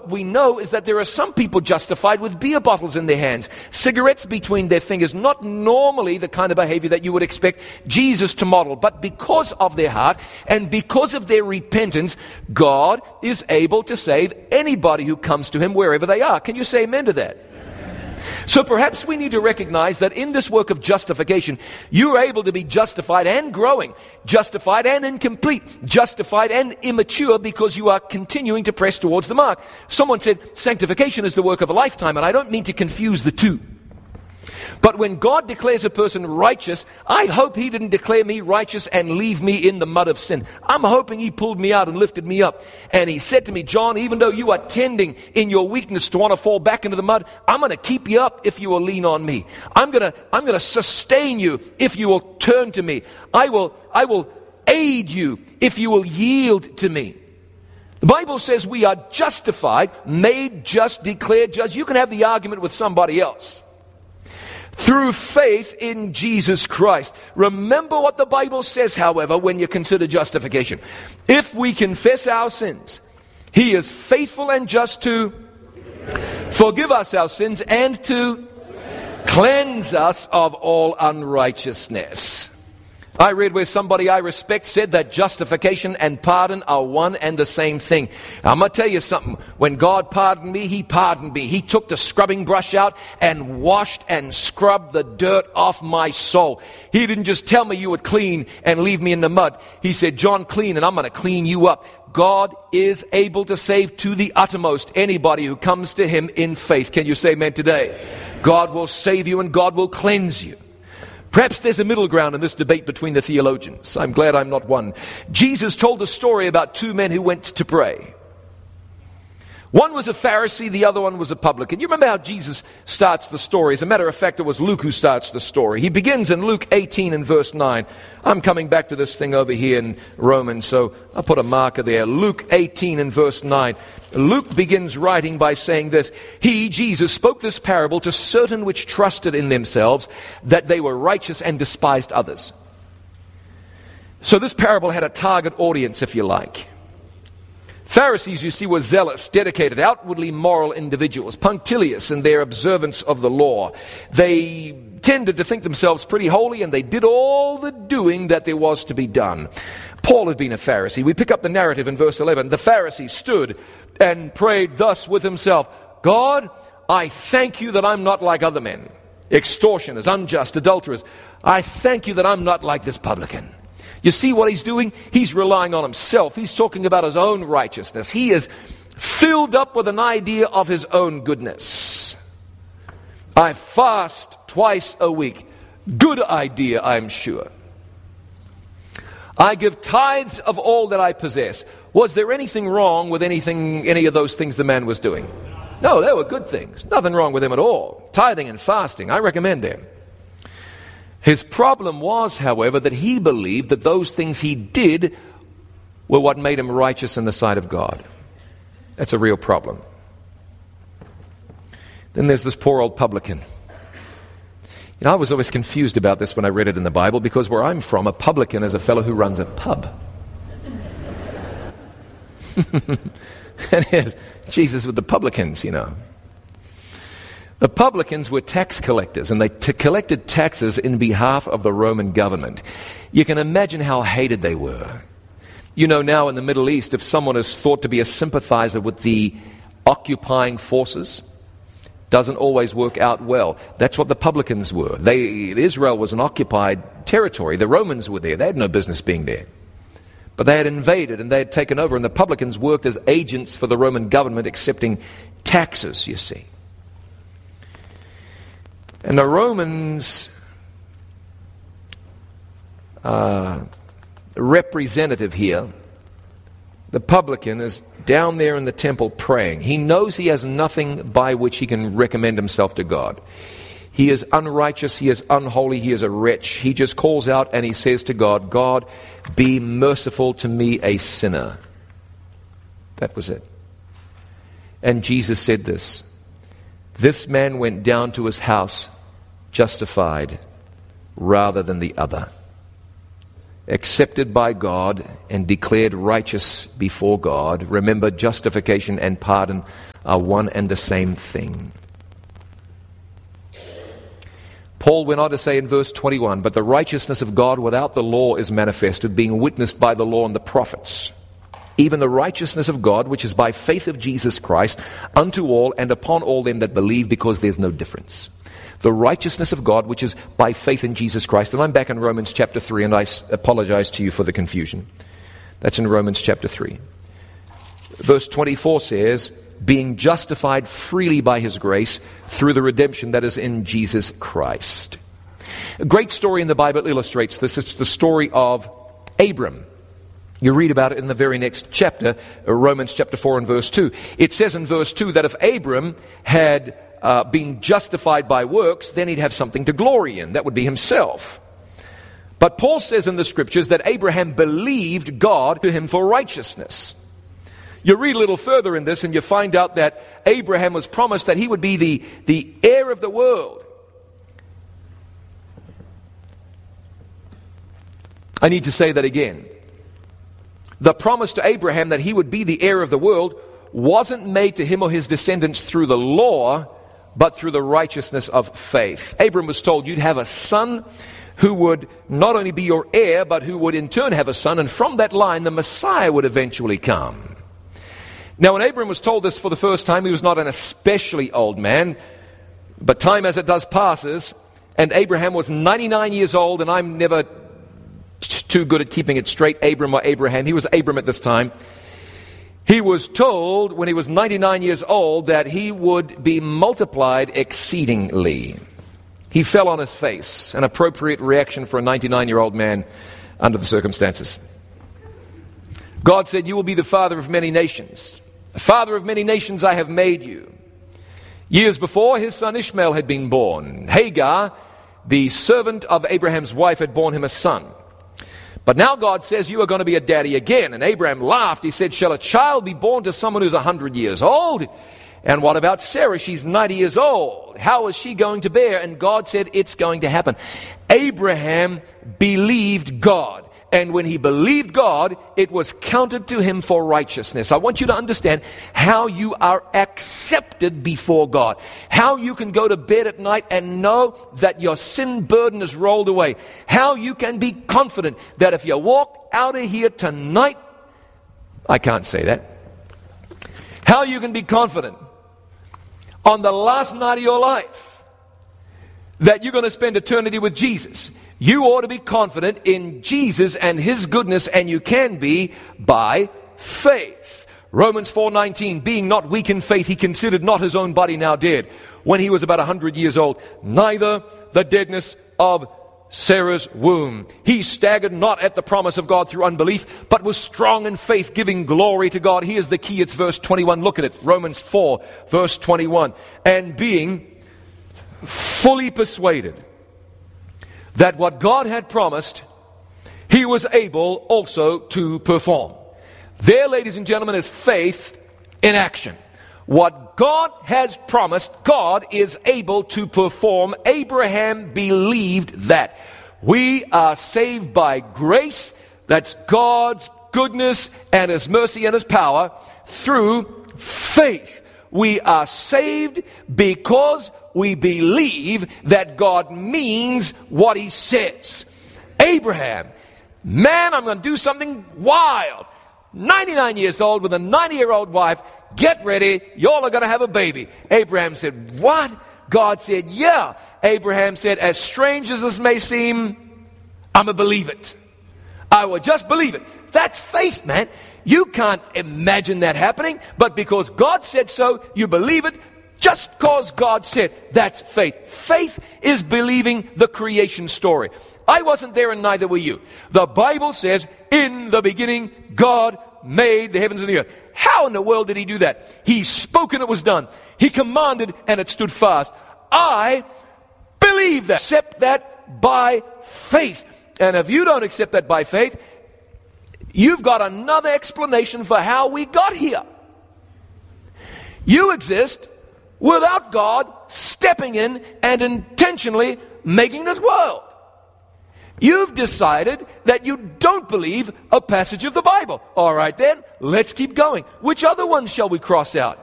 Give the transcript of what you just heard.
what we know is that there are some people justified with beer bottles in their hands, cigarettes between their fingers, not normally the kind of behavior that you would expect Jesus to model. But because of their heart and because of their repentance, God is able to save anybody who comes to him wherever they are. Can you say amen to that? So perhaps we need to recognize that in this work of justification, you're able to be justified and growing, justified and incomplete, justified and immature because you are continuing to press towards the mark. Someone said sanctification is the work of a lifetime, and I don't mean to confuse the two. But when God declares a person righteous, I hope he didn't declare me righteous and leave me in the mud of sin. I'm hoping he pulled me out and lifted me up. And he said to me, John, even though you are tending in your weakness to want to fall back into the mud, I'm going to keep you up if you will lean on me. I'm going to sustain you if you will turn to me. I will aid you if you will yield to me. The Bible says we are justified, made just, declared just. You can have the argument with somebody else. Through faith in Jesus Christ. Remember what the Bible says, however, when you consider justification. If we confess our sins, he is faithful and just to forgive us our sins and to cleanse us of all unrighteousness. I read where somebody I respect said that justification and pardon are one and the same thing. I'm going to tell you something. When God pardoned me, he pardoned me. He took the scrubbing brush out and washed and scrubbed the dirt off my soul. He didn't just tell me you would clean and leave me in the mud. He said, John, clean, and I'm going to clean you up. God is able to save to the uttermost anybody who comes to him in faith. Can you say amen today? God will save you and God will cleanse you. Perhaps there's a middle ground in this debate between the theologians. I'm glad I'm not one. Jesus told a story about two men who went to pray. One was a Pharisee, the other one was a publican. You remember how Jesus starts the story? As a matter of fact, it was Luke who starts the story. He begins in Luke 18 and verse 9. I'm coming back to this thing over here in Romans, so I'll put a marker there. Luke 18 and verse 9. Luke begins writing by saying this. He, Jesus, spoke this parable to certain which trusted in themselves that they were righteous and despised others. So this parable had a target audience, if you like. Pharisees, you see, were zealous, dedicated, outwardly moral individuals, punctilious in their observance of the law. They tended to think themselves pretty holy, and they did all the doing that there was to be done. Paul had been a Pharisee. We pick up the narrative in verse 11. The Pharisee stood and prayed thus with himself, God, I thank you that I'm not like other men, extortioners, unjust, adulterers. I thank you that I'm not like this publican. You see what he's doing? He's relying on himself. He's talking about his own righteousness. He is filled up with an idea of his own goodness. I fast twice a week. Good idea, I'm sure. I give tithes of all that I possess. Was there anything wrong with any of those things the man was doing? No, they were good things. Nothing wrong with them at all. Tithing and fasting, I recommend them. His problem was, however, that he believed that those things he did were what made him righteous in the sight of God. That's a real problem. Then there's this poor old publican. You know, I was always confused about this when I read it in the Bible, because where I'm from, a publican is a fellow who runs a pub. And here's Jesus with the publicans, you know. The publicans were tax collectors, and they collected taxes in behalf of the Roman government. You can imagine how hated they were. You know, now in the Middle East, if someone is thought to be a sympathizer with the occupying forces, doesn't always work out well. That's what the publicans were. Israel was an occupied territory. The Romans were there. They had no business being there. But they had invaded and they had taken over, and the publicans worked as agents for the Roman government, accepting taxes, you see. And the Romans' representative here, the publican, is down there in the temple praying. He knows he has nothing by which he can recommend himself to God. He is unrighteous, he is unholy, he is a wretch. He just calls out and he says to God, God, be merciful to me, a sinner. That was it. And Jesus said this, this man went down to his house justified rather than the other. accepted by God and declared righteous before God. Remember, justification and pardon are one and the same thing. Paul went on to say in verse 21, "But the righteousness of God without the law is manifested, being witnessed by the law and the prophets. Even the righteousness of God, which is by faith of Jesus Christ, unto all and upon all them that believe, because there's no difference." The righteousness of God, which is by faith in Jesus Christ. And I'm back in Romans chapter 3, and I apologize to you for the confusion. That's in Romans chapter 3. Verse 24 says, "Being justified freely by his grace through the redemption that is in Jesus Christ." A great story in the Bible illustrates this. It's the story of Abram. You read about it in the very next chapter, Romans chapter 4 and verse 2. It says in verse 2 that if Abram had been justified by works, then he'd have something to glory in. That would be himself. But Paul says in the scriptures that Abraham believed God to him for righteousness. You read a little further in this and you find out that Abraham was promised that he would be the heir of the world. I need to say that again. The promise to Abraham that he would be the heir of the world wasn't made to him or his descendants through the law, but through the righteousness of faith. Abram was told you'd have a son who would not only be your heir, but who would in turn have a son, and from that line the Messiah would eventually come. Now, when Abram was told this for the first time, he was not an especially old man, but time as it does passes, and Abraham was 99 years old, and I'm never too good at keeping it straight, Abram or Abraham. He was Abram at this time. He was told when he was 99 years old that he would be multiplied exceedingly. He fell on his face, an appropriate reaction for a 99-year-old man under the circumstances. God said, "You will be the father of many nations. The father of many nations I have made you." Years before, his son Ishmael had been born. Hagar, the servant of Abraham's wife, had borne him a son. But now God says, "You are going to be a daddy again." And Abraham laughed. He said, "Shall a child be born to someone who's 100 years old? And what about Sarah? She's 90 years old. How is she going to bear?" And God said, "It's going to happen." Abraham believed God. And when he believed God, it was counted to him for righteousness. I want you to understand how you are accepted before God. How you can go to bed at night and know that your sin burden is rolled away. How you can be confident that if you walk out of here tonight, I can't say that. How you can be confident on the last night of your life that you're going to spend eternity with Jesus. You ought to be confident in Jesus and his goodness, and you can be by faith. Romans 4:19, "Being not weak in faith, he considered not his own body now dead, when he was about 100 years old, neither the deadness of Sarah's womb. He staggered not at the promise of God through unbelief, but was strong in faith, giving glory to God." Here's the key, it's verse 21. Look at it, Romans 4, verse 21. "And being fully persuaded that what God had promised, he was able also to perform." There, ladies and gentlemen, is faith in action. What God has promised, God is able to perform. Abraham believed that. We are saved by grace. That's God's goodness and his mercy and his power through faith. We are saved because we believe that God means what he says. Abraham, man, I'm going to do something wild. 99 years old with a 90-year-old wife. Get ready. Y'all are going to have a baby. Abraham said, "What?" God said, "Yeah." Abraham said, "As strange as this may seem, I'm going to believe it. I will just believe it." That's faith, man. You can't imagine that happening, but because God said so, you believe it. Just because God said, that's faith. Faith is believing the creation story. I wasn't there and neither were you. The Bible says, "In the beginning, God made the heavens and the earth." How in the world did he do that? He spoke and it was done. He commanded and it stood fast. I believe that. Accept that by faith. And if you don't accept that by faith, you've got another explanation for how we got here. You exist without God stepping in and intentionally making this world. You've decided that you don't believe a passage of the Bible. All right then, let's keep going. Which other ones shall we cross out?